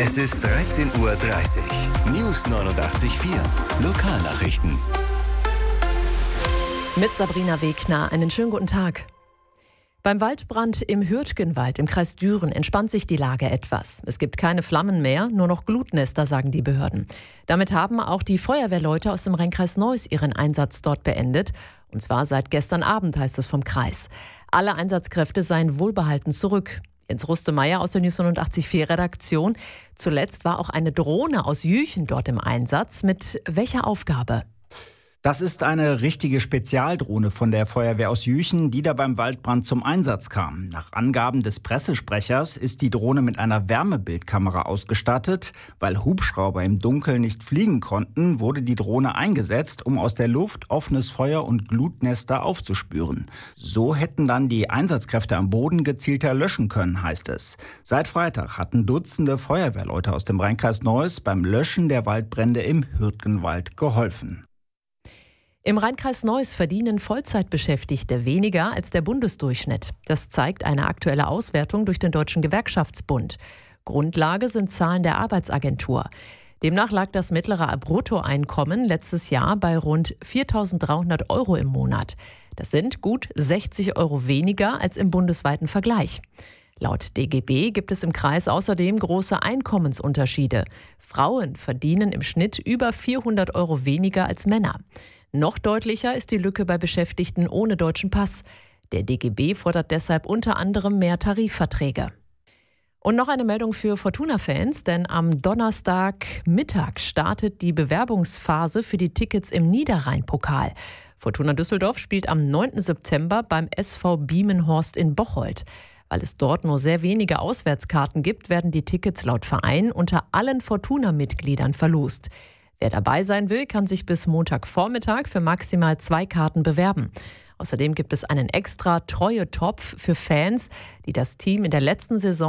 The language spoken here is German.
Es ist 13:30 Uhr. News 89.4. Lokalnachrichten. Mit Sabrina Wegner. Einen schönen guten Tag. Beim Waldbrand im Hürtgenwald im Kreis Düren entspannt sich die Lage etwas. Es gibt keine Flammen mehr, nur noch Glutnester, sagen die Behörden. Damit haben auch die Feuerwehrleute aus dem Rheinkreis Neuss ihren Einsatz dort beendet. Und zwar seit gestern Abend, heißt es vom Kreis. Alle Einsatzkräfte seien wohlbehalten zurück. Jens Rustemeyer aus der News 89.4 Redaktion. Zuletzt war auch eine Drohne aus Jüchen dort im Einsatz. Mit welcher Aufgabe? Das ist eine richtige Spezialdrohne von der Feuerwehr aus Jüchen, die da beim Waldbrand zum Einsatz kam. Nach Angaben des Pressesprechers ist die Drohne mit einer Wärmebildkamera ausgestattet. Weil Hubschrauber im Dunkeln nicht fliegen konnten, wurde die Drohne eingesetzt, um aus der Luft offenes Feuer und Glutnester aufzuspüren. So hätten dann die Einsatzkräfte am Boden gezielter löschen können, heißt es. Seit Freitag hatten Dutzende Feuerwehrleute aus dem Rheinkreis Neuss beim Löschen der Waldbrände im Hürtgenwald geholfen. Im Rheinkreis Neuss verdienen Vollzeitbeschäftigte weniger als der Bundesdurchschnitt. Das zeigt eine aktuelle Auswertung durch den Deutschen Gewerkschaftsbund. Grundlage sind Zahlen der Arbeitsagentur. Demnach lag das mittlere Bruttoeinkommen letztes Jahr bei rund 4.300 € im Monat. Das sind gut 60 € weniger als im bundesweiten Vergleich. Laut DGB gibt es im Kreis außerdem große Einkommensunterschiede. Frauen verdienen im Schnitt über 400 € weniger als Männer. Noch deutlicher ist die Lücke bei Beschäftigten ohne deutschen Pass. Der DGB fordert deshalb unter anderem mehr Tarifverträge. Und noch eine Meldung für Fortuna-Fans, denn am Donnerstagmittag startet die Bewerbungsphase für die Tickets im Niederrhein-Pokal. Fortuna Düsseldorf spielt am 9. September beim SV Biemenhorst in Bocholt. Weil es dort nur sehr wenige Auswärtskarten gibt, werden die Tickets laut Verein unter allen Fortuna-Mitgliedern verlost. Wer dabei sein will, kann sich bis Montagvormittag für maximal 2 Karten bewerben. Außerdem gibt es einen extra Treue-Topf für Fans, die das Team in der letzten Saison